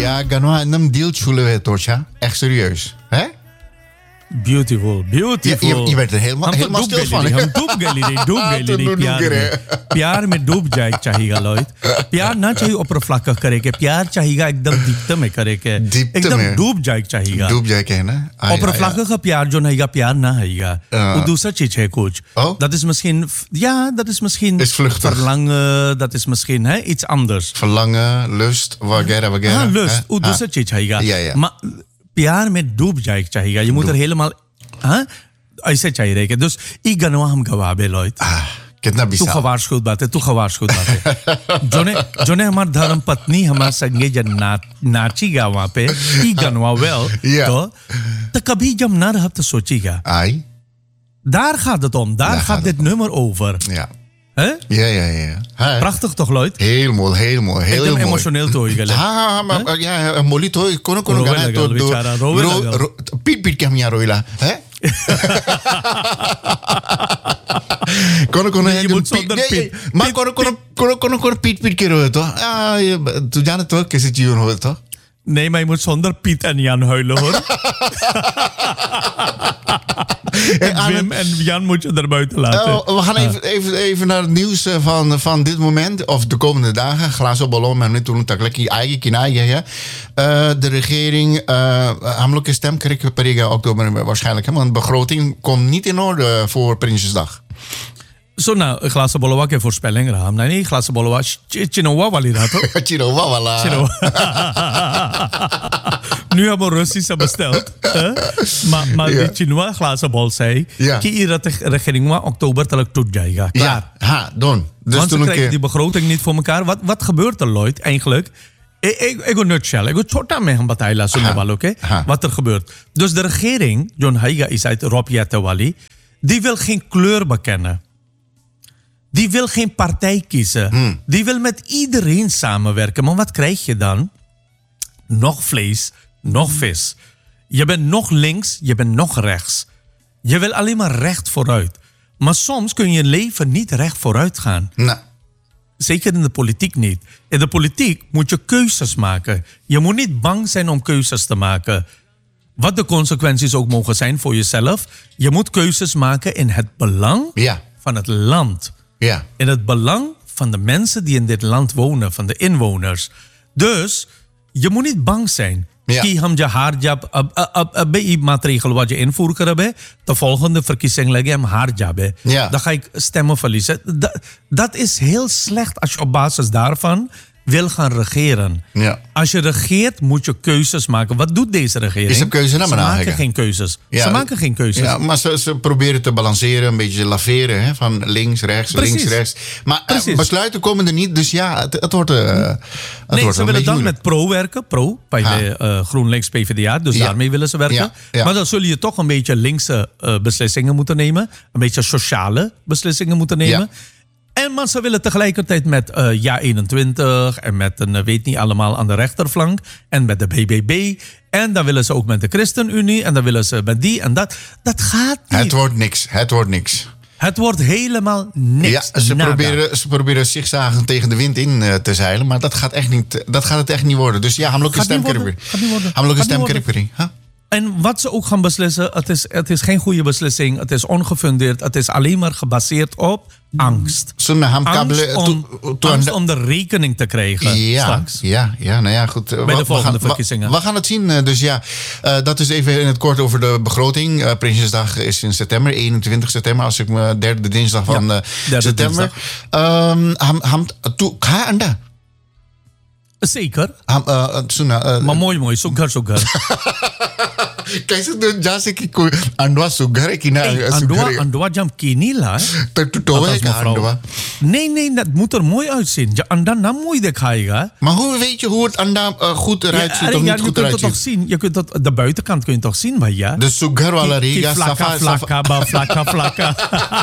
Ja, Ganoa en hem deal chule torcha. Echt serieus. Hè? Beautiful. Je bent er helemaal stil van. हम डूब गए प्यार में प्यार में डूब जाए चाहिए लॉयड प्यार ना चाहिए ऊपरफ्लाका करे के प्यार चाहिए एकदम दीप्त में करे के एकदम डूब जाए के ना ऊपरफ्लाका का प्यार जो नहीं प्यार ना है वो दूसरा चीज है कुछ dat is misschien is vluchtig verlangen dat is misschien iets anders verlangen lust वगैरह lust वो दूसरा चीज है maar प्यार में डूब जाए चाहिए ये मुझे हेलमाल हाँ ऐसे चाहिए रहे कि दोस्त ई गनवा हम गवाबे लॉयड कितना तू खवारशुद बात है जोने हमार धर्म पत्नी हमार संगे जब नाची गा वहाँ पे ई गनवा तो कभी जब ना रहा तो सोचीगा daar gaat het om daar gaat dit nummer over Ja. Prachtig toch, Lloyd? Heel mooi. Heel emotioneel toe. Maar mooi toe. Kono gana to. Piet kam ya roila. Hè? Kono. Je moet zonder Piet. Maar kono Piet kero to. Tu jana to kese जीवन हो to. Nee, maar je moet zonder Piet en Jan huilen, hoor. En Wim en Jan moet je er buiten laten. We gaan even naar het nieuws van dit moment. Of de komende dagen. Glazen ballon, maar niet doen. De regering. Hamelijke stemkrik per oktober waarschijnlijk. Want de begroting komt niet in orde voor Prinsjesdag. Zo nou, glazen bollen wat voorspelling raam. Nee, glazen bollen wat Chinowa wali dat hoor. Chinowa wala. Nu hebben we Russische besteld. Maar die Chinowa glazen bol zei. Ki dat de regering maar oktober telk toe jayga. Ja, doen. Dus want ze krijgen die begroting niet voor elkaar. Wat gebeurt er, Lloyd, eigenlijk? Ik go nutshell. Ik go chota में हम बताइला सुनने वालों के wat er gebeurt. Dus de regering, John Haiga is uit Rob Yettewali, die wil geen kleur bekennen. Die wil geen partij kiezen. Die wil met iedereen samenwerken. Maar wat krijg je dan? Nog vlees, nog vis. Je bent nog links, je bent nog rechts. Je wil alleen maar recht vooruit. Maar soms kun je leven niet recht vooruit gaan. Nee. Zeker in de politiek niet. In de politiek moet je keuzes maken. Je moet niet bang zijn om keuzes te maken. Wat de consequenties ook mogen zijn voor jezelf. Je moet keuzes maken in het belang van het land. Ja. In het belang van de mensen die in dit land wonen, van de inwoners. Dus je moet niet bang zijn. Ki ham je haarjab abbe maatregel wat je invoer karabe, de volgende verkiezing leggen hem haarjab. Dan ga ik stemmen verliezen. Dat is heel slecht als je op basis daarvan wil gaan regeren. Ja. Als je regeert, moet je keuzes maken. Wat doet deze regering? Is een keuze naar Ze maken geen keuzes. Ja, ze maken geen keuzes. Ja, maar ze proberen te balanceren, een beetje laveren. Hè, van links, rechts, links, rechts. Maar besluiten komen er niet, dus ja, het wordt nee, ze willen dan met pro werken. Pro, bij de GroenLinks PvdA. Dus daarmee willen ze werken. Ja. Maar dan zul je toch een beetje linkse beslissingen moeten nemen. Een beetje sociale beslissingen moeten nemen. Ja. Maar ze willen tegelijkertijd met JA21 en met een weet niet allemaal aan de rechterflank en met de BBB. En dan willen ze ook met de ChristenUnie en dan willen ze met die en dat. Dat gaat niet. Het wordt niks. Het wordt helemaal niks. Ja, ze proberen zigzagen tegen de wind in te zeilen, maar dat gaat het echt niet worden. Dus ja, hamelijke stemkerpering. En wat ze ook gaan beslissen, het is geen goede beslissing. Het is ongefundeerd. Het is alleen maar gebaseerd op angst. Angst om de rekening te krijgen straks. Ja, nou ja, goed. Bij de volgende verkiezingen. We gaan het zien. Dus ja, dat is even in het kort over de begroting. Prinsjesdag is in september, 21 september. Als ik me derde dinsdag van september. Ga anda. Zeker. Maar mooi. Sugar. कैसे तो जा से कि कोई अंडवा सुगर है कि ना अंडवा जब kini la nee dat moet er mooi uitzien je anda na mooi dikhayega maar hoe weet je hoe het anda goed eruit ziet of niet goed eruit ziet je kunt dat de buitenkant kun je toch zien भैया de sugar wala riga flakka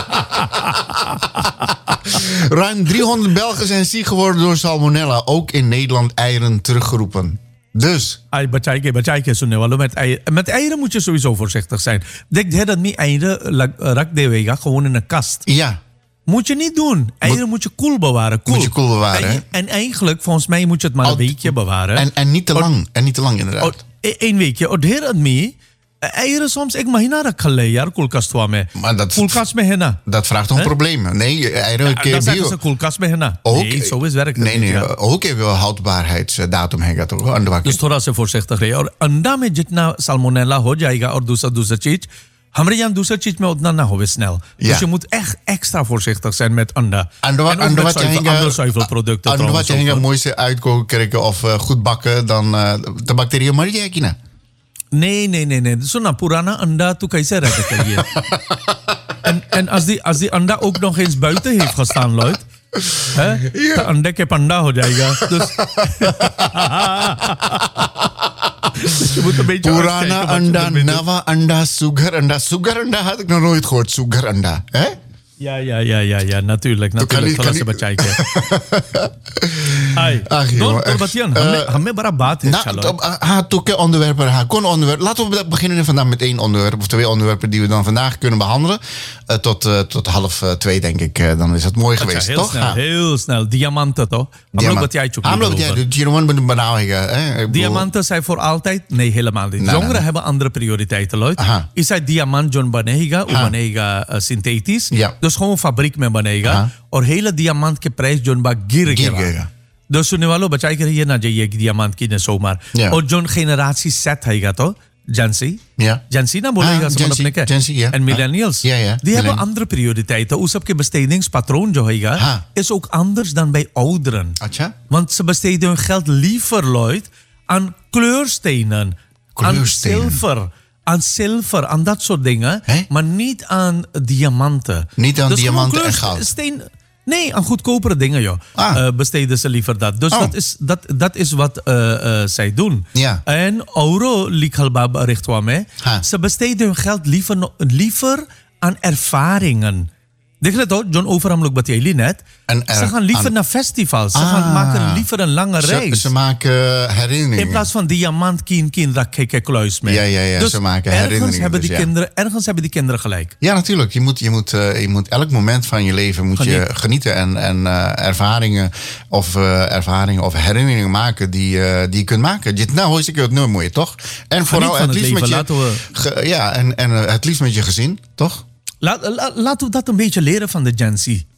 ruim 300 Belgen zijn ziek geworden door salmonella ook in Nederland eieren teruggeroepen. Dus. Bachai ke sunne walo met eieren moet je sowieso voorzichtig zijn. Denk je dat niet eieren rak dewega gewoon in een kast. Ja. Moet je niet doen. Eieren moet je koel bewaren. Moet je koel bewaren. En eigenlijk, volgens mij moet je het maar een weekje bewaren. En niet te lang. En niet te lang inderdaad. Een weekje. Od her admi. Eieren soms, ik mag hina rakhalle, jaar koelkast me. Maar dat, koelkast me hena. Dat vraagt toch een probleem. Nee, eieren kun je zeggen ze koelkast me hena. Nee, zo is werk. Nee, ook even houdbaarheidsdatum हैगा तो Dus थोड़ा से voorzichtig रहिए और अंडा में जितना salmonella हो जाएगा और दूसरा चीज हमारे यहाँ दूसरा चीज में उतना ना होवे snel. Dus je moet echt extra voorzichtig zijn met anda. En wat je zuivelproducten. En wat je mooiste uitkoken krijgen of goed bakken dan de bacteriën maar je kina. Nee. Zo'n purana anda tu kaise rehta kariye. En als die anda ook nog eens buiten heeft gestaan, Lloyd. तो अंडे के पंडा हो जाएगा पुराना अंडा नवा अंडा सुगर अंडा had ik nog nooit gehoord sugar anda hè Ja, natuurlijk. थोड़ा सा बचाई के हमें बड़ा बात है तो के onderwerpen kon onderwerp laten we beginnen vandaag met één onderwerp of twee onderwerpen die we dan vandaag kunnen behandelen tot 1:30 denk ik dan is het mooi geweest toch heel snel diamanten toch diamanten zijn voor altijd nee helemaal niet jongeren hebben andere prioriteiten Lloyd is hij diamant John banega synthetisch dus gewoon fabriek में बनेगा और hele diamant के price zone बा गिर गिरा तो सुनने वालों बचाई के रहिए ना जाइए कि diamant की ने सोमवार और जोन generatie Z हैगा तो Gen-Z ना बोलेगा समझ अपने के en millennials die hebben andere prioriteiten hoe सबके bestedingspatroon जो हैगा is ook anders dan bij ouderen want ze besteden hun geld liever Lloyd aan kleurstenen aan zilver, aan dat soort dingen. Maar niet aan diamanten. Niet aan diamanten en goud? Nee, aan goedkopere dingen, joh. Besteden ze liever dat. Dus dat is wat zij doen. Ja. En euro likhalbab richtwa me. Ze besteden hun geld liever aan ervaringen. Denk je dat John over hem ook net? Ze gaan liever naar festivals. Ze gaan maken liever een lange reis. Ze maken herinneringen. In plaats van diamant, kin, rakkeke, kluis mee. Ja, dus ze maken herinneringen. Ergens hebben die kinderen gelijk. Ja, natuurlijk. Je moet elk moment van je leven je genieten en ervaringen of herinneringen maken die je kunt maken. Nou, hoor ik het nu mooi, toch? En vooral het liefst met je het liefst met je gezin, toch? Laten we dat een beetje leren van de Gen Z.